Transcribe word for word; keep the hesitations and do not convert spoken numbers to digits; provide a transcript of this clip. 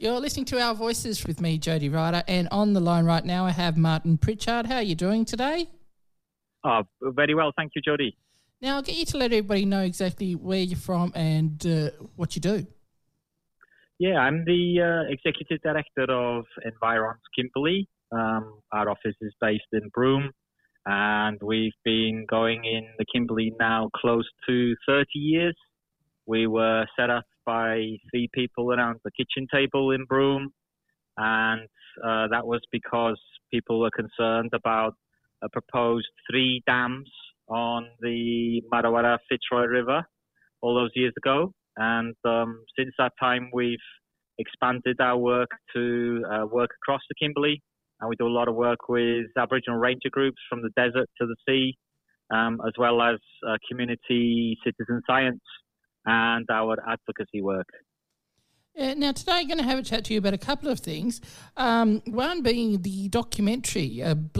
You're listening to Our Voices with me, Jody Ryder, and on the line right now I have Martin Pritchard. How are you doing today? Oh, very well, thank you, Jody. Now I'll get you to let everybody know exactly where you're from and uh, what you do. Yeah, I'm the uh, Executive Director of Environs Kimberley. Um, our office is based in Broome, and we've been going in the Kimberley now close to thirty years. We were set up by three people around the kitchen table in Broome, and uh, that was because people were concerned about a proposed three dams on the Marawara Fitzroy River all those years ago. And um, since that time, we've expanded our work to uh, work across the Kimberley, and we do a lot of work with Aboriginal ranger groups from the desert to the sea, um, as well as uh, community citizen science and our advocacy work. Uh, now, today I'm going to have a chat to you about a couple of things. Um, one being the documentary, uh,